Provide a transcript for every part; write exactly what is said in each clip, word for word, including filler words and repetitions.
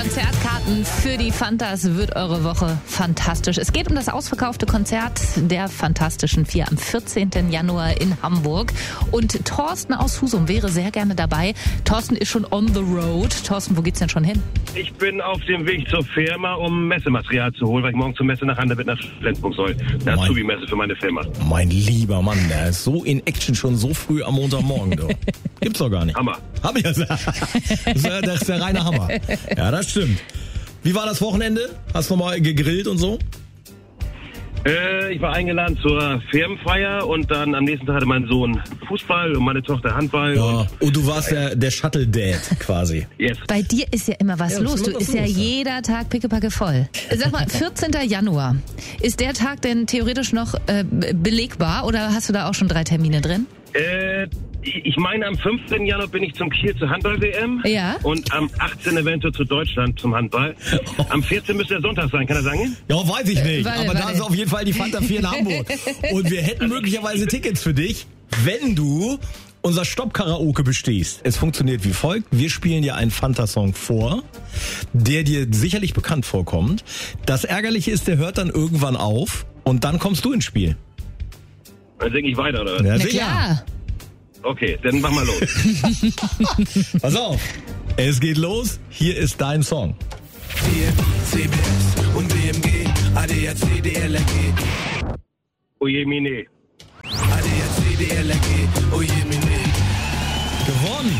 Konzertkarten für die Fantas wird eure Woche fantastisch. Es geht um das ausverkaufte Konzert der Fantastischen Vier am vierzehnten Januar in Hamburg. Und Thorsten aus Husum wäre sehr gerne dabei. Thorsten ist schon on the road. Thorsten, wo geht's denn schon hin? Ich bin auf dem Weg zur Firma, um Messematerial zu holen, weil ich morgen zur Messe nach Handewitt nach Flensburg soll. Eine Azubi-Messe für meine Firma. Mein lieber Mann, der ist so in Action schon so früh am Montagmorgen. Du. Gibt's doch gar nicht. Hammer. Hab ich ja gesagt. Das ist, das ist der reine Hammer. Ja, das stimmt. Wie war das Wochenende? Hast du mal gegrillt und so? Äh, ich war eingeladen zur Firmenfeier und dann am nächsten Tag hatte mein Sohn Fußball und meine Tochter Handball. Ja. Und, und du warst der, der Shuttle-Dad quasi. Yes. Bei dir ist ja immer was Ja, los. Du was ist los, ja ja. jeder Tag pickepacke voll. Sag mal, vierzehnten Januar. Ist der Tag denn theoretisch noch äh, belegbar oder hast du da auch schon drei Termine drin? Äh, ich meine, am fünfzehnten Januar bin ich zum Kiel zur Handball-W M. Ja. Und am achtzehnten eventuell zu Deutschland zum Handball. Am vierzehnten müsste der Sonntag sein, kann das sein? Ja, weiß ich nicht. Warte, Aber warte. da ist auf jeden Fall die Fanta vier in Hamburg. Und wir hätten möglicherweise Tickets für dich, wenn du unser Stopp-Karaoke bestehst. Es funktioniert wie folgt. Wir spielen dir einen Fanta-Song vor, der dir sicherlich bekannt vorkommt. Das Ärgerliche ist, der hört dann irgendwann auf und dann kommst du ins Spiel. Dann singe ich weiter, oder was? Ja, Na sicher. klar. Okay, dann mach mal los. Pass auf. Es geht los. Hier ist dein Song. D M, C B S und B M G, A D A C, D L R G, Oje Mine. A D A C, D L R G, oje mine. Gewonnen.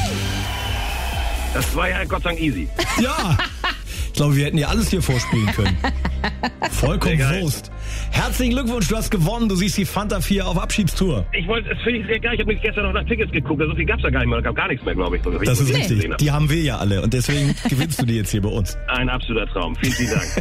Das war ja Gott sei Dank easy. Ja. Ich glaube, wir hätten dir alles hier vorspielen können. Vollkommen Sehr geil. Wurst. Herzlichen Glückwunsch, du hast gewonnen. Du siehst die Fanta vier auf Abschiedstour. Ich wollte, das finde ich sehr geil. Ich habe mich gestern noch nach Tickets geguckt. So viel gab's da gar nicht mehr. Da gab gar nichts mehr, glaube ich. Das ist Nee. richtig. Die haben wir ja alle. Und deswegen gewinnst du die jetzt hier bei uns. Ein absoluter Traum. Vielen, vielen Dank.